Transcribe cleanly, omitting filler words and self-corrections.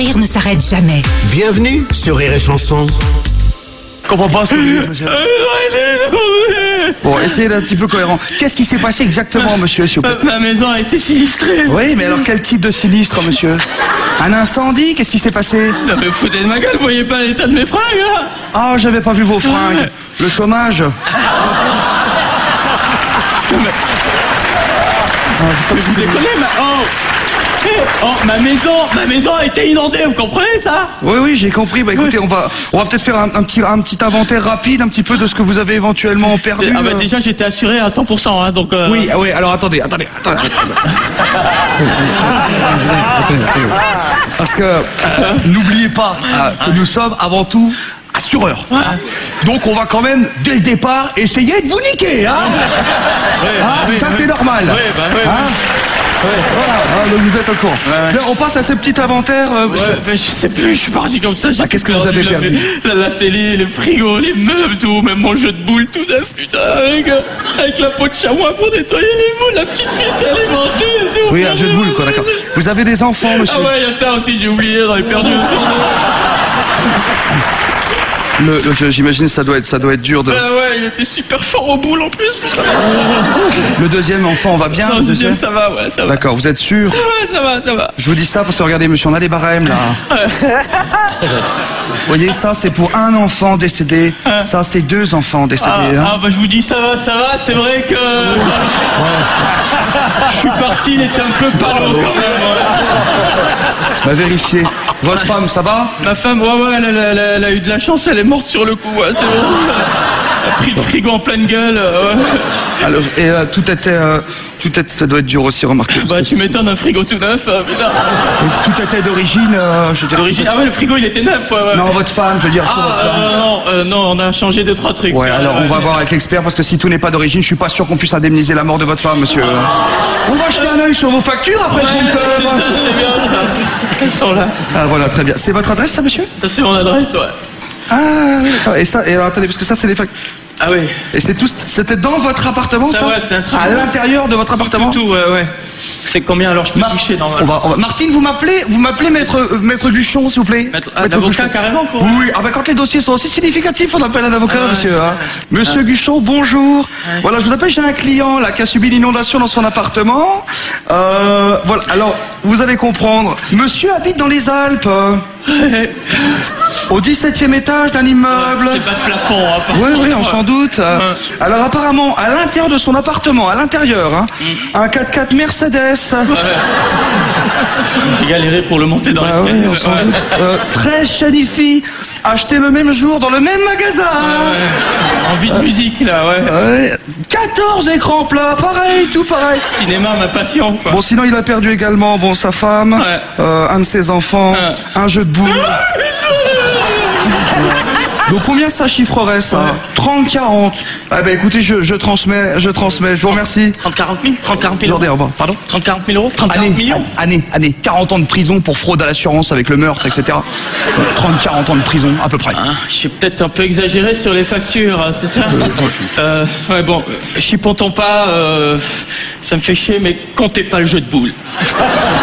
Rire ne s'arrête jamais. Bienvenue sur Rire et Chanson. Je comprends pas ce que vous dites, monsieur. Bon, essayez d'être un petit peu cohérent. Qu'est-ce qui s'est passé exactement, monsieur, s'il vous plaît? Ma maison a été sinistrée. Oui, mais alors quel type de sinistre, monsieur? Un incendie? Qu'est-ce qui s'est passé? Non mais foutez de ma gueule, vous voyez pas l'état de mes fringues là? Ah, j'avais pas vu vos fringues. Le chômage. Vous déconnez, ma maison a été inondée, vous comprenez ça? Oui, j'ai compris. Bah écoutez, on va peut-être faire un petit inventaire rapide, un petit peu de ce que vous avez éventuellement perdu. Ah bah déjà j'étais assuré à 100%, hein, donc... Oui, alors attendez. Parce que n'oubliez pas que nous sommes avant tout assureurs. Donc on va quand même, dès le départ, essayer de vous niquer, hein. Ça c'est normal. Voilà, donc vous êtes au courant. Bien, on passe à ce petit inventaire. Je sais plus, je suis parti comme ça. Qu'est-ce que vous avez perdu? La télé, les frigos, les meubles, tout, même mon jeu de boules tout neuf, putain, avec la peau de chamois pour nettoyer les boules, la petite ficelle est vendue. Oui, un jeu de boules, quoi, d'accord. Vous avez des enfants, monsieur? Ah ouais, il y a ça aussi, j'ai oublié, j'en ai perdu aussi. J'imagine ça doit être dur de... Ah ouais, il était super fort aux boules en plus, putain. Le deuxième enfant va bien? Non, le deuxième, ça va, ouais, ça va. D'accord, vous êtes sûr? Ouais, ça va. Je vous dis ça parce que regardez, monsieur, on a des barèmes, là. Vous voyez, ça, c'est pour un enfant décédé. Ça, c'est 2 enfants décédés. Bah je vous dis, ça va, c'est vrai que... Je suis parti, il était un peu palo quand même. Bah, vérifiez. Votre femme, ça va? Ma femme, ouais, elle a eu de la chance, elle est morte sur le coup, ouais, c'est vrai. Elle a pris le frigo en pleine gueule, ouais. Alors, et tout était, ça doit être dur aussi, remarquez. Bah, tu m'étonnes, un frigo tout neuf, putain. Tout était d'origine, je veux dire. D'origine, ah ouais, le frigo, il était neuf, ouais. Non, votre femme, je veux dire, sur votre femme. Non, on a changé 2-3 trucs. Ouais, alors on va voir avec l'expert, parce que si tout n'est pas d'origine, je suis pas sûr qu'on puisse indemniser la mort de votre femme, monsieur. On va jeter un œil sur vos factures après le compteur. C'est bien, ça. Elles sont là. Ah, voilà, très bien. C'est votre adresse, ça, monsieur? Ça, c'est mon adresse, ouais. Ah, oui, d'accord. Et ça, et alors, attendez, parce que ça, c'est les factures. Ah oui. Et c'était dans votre appartement, ça? Ouais, c'est un travail. À l'intérieur de votre appartement? Tout, ouais. C'est combien alors je peux toucher normalement? Martine, vous m'appelez maître Guchon, s'il vous plaît? Maître avocat carrément pour... Oui, quand les dossiers sont aussi significatifs, on appelle un avocat, monsieur. Monsieur Guchon, bonjour. Voilà, je vous appelle, j'ai un client là qui a subi une inondation dans son appartement. Voilà, alors, vous allez comprendre. Monsieur habite dans les Alpes. Au 17e étage d'un immeuble. C'est pas de plafond, hein, Oui, on s'en doute. Alors apparemment, à l'intérieur de son appartement, un 4x4 Mercedes. J'ai galéré pour le monter dans l'escalier. Oui, 13 Shadifi, acheté le même jour dans le même magasin. Envie de musique, là, ouais. 14 écrans plats, tout pareil. Cinéma, ma passion, quoi. Bon, sinon, il a perdu également, sa femme, un de ses enfants, un jeu de boules. Donc combien ça chiffrerait, ça? 30-40. Ah ben écoutez, je transmets, je vous remercie. 30-40 000 Au revoir. Pardon? 30-40 000 euros? 30-40 millions? Année. 40 ans de prison pour fraude à l'assurance avec le meurtre, etc. 30-40 ans de prison, à peu près. J'ai peut-être un peu exagéré sur les factures, c'est ça? Ouais, bon, chipontons pas, ça me fait chier, mais comptez pas le jeu de boules.